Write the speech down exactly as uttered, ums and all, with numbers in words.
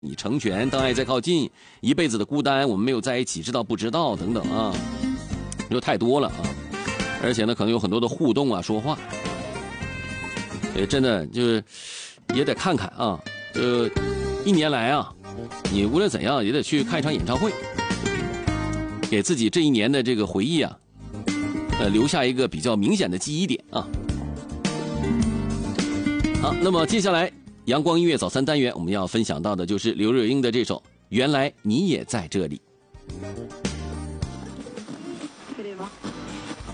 你成全，当爱在靠近，一辈子的孤单，我们没有在一起，知道不知道等等啊，就太多了啊。而且呢，可能有很多的互动啊，说话，也真的就是也得看看啊。就一年来啊，你无论怎样也得去看一场演唱会，给自己这一年的这个回忆啊，呃，留下一个比较明显的记忆点啊。好，那么接下来阳光音乐早餐单元我们要分享到的就是刘若英的这首《原来你也在这里》。